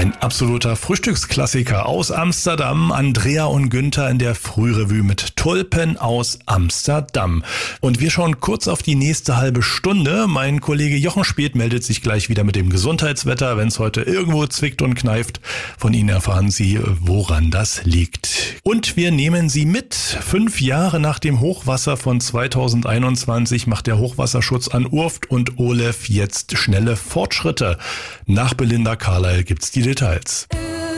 Ein absoluter Frühstücksklassiker aus Amsterdam. Andrea und Günther in der Frührevue mit Tulpen aus Amsterdam. Und wir schauen kurz auf die nächste halbe Stunde. Mein Kollege Jochen Speth meldet sich gleich wieder mit dem Gesundheitswetter, wenn es heute irgendwo zwickt und kneift. Von Ihnen erfahren Sie, woran das liegt. Und wir nehmen Sie mit. 5 Jahre nach dem Hochwasser von 2021 macht der Hochwasserschutz an Urft und Olef jetzt schnelle Fortschritte. Nach Belinda Carlisle gibt's die Details.